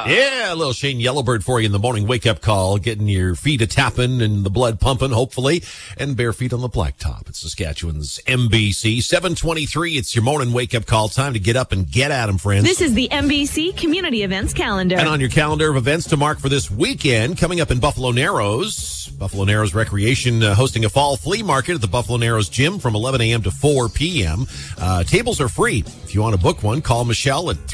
Yeah, a little Shane Yellowbird for you in the morning wake-up call, getting your feet a-tapping and the blood pumping, hopefully, and bare feet on the blacktop. It's Saskatchewan's MBC. 7:23, it's your morning wake-up call. Time to get up and get at them, friends. This is the MBC Community Events Calendar. And on your calendar of events to mark for this weekend, coming up in Buffalo Narrows, Buffalo Narrows Recreation hosting a fall flea market at the Buffalo Narrows Gym from 11 a.m. to 4 p.m. Tables are free. If you want to book one, call Michelle at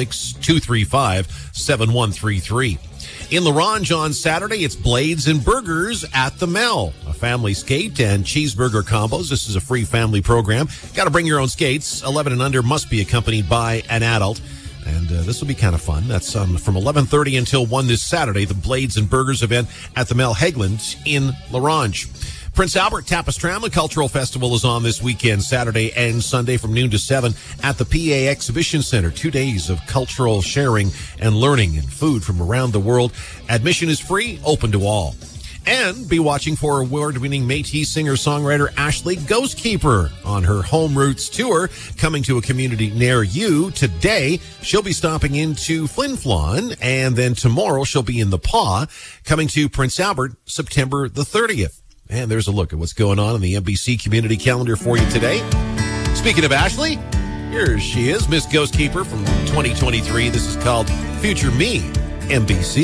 306-235-7133. In La Ronge on Saturday, it's Blades and Burgers at the Mel. A family skate and cheeseburger combos. This is a free family program. Got to bring your own skates. 11 and under must be accompanied by an adult. And this will be kind of fun. That's from 11:30 until 1 this Saturday, the Blades and Burgers event at the Mel Hegland in La Ronge. Prince Albert Tapastrama Cultural Festival is on this weekend, Saturday and Sunday from noon to 7 at the PA Exhibition Center. 2 days of cultural sharing and learning and food from around the world. Admission is free, open to all. And be watching for award-winning Métis singer-songwriter Ashley Ghostkeeper on her Home Roots tour, coming to a community near you. Today, she'll be stopping into Flin Flon, and then tomorrow she'll be in the Paw, coming to Prince Albert September the 30th. And there's a look at what's going on in the MBC community calendar for you today. Speaking of Ashley, here she is, Miss Ghostkeeper from 2023. This is called Future Me, MBC.